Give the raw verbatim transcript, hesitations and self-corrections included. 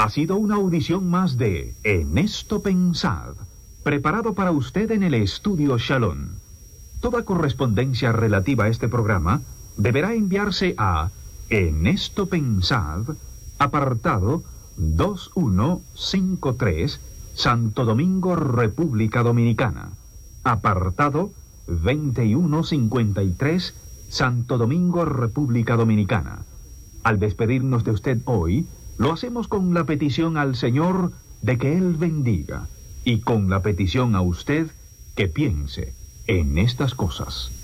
Ha sido una audición más de En esto pensad, preparado para usted en el estudio Shalom. Toda correspondencia relativa a este programa deberá enviarse a En esto pensad, apartado dos uno cinco tres, Santo Domingo, República Dominicana. Apartado veintiuno cincuenta y tres, Santo Domingo, República Dominicana. Al despedirnos de usted hoy, lo hacemos con la petición al Señor de que Él bendiga y con la petición a usted que piense en estas cosas.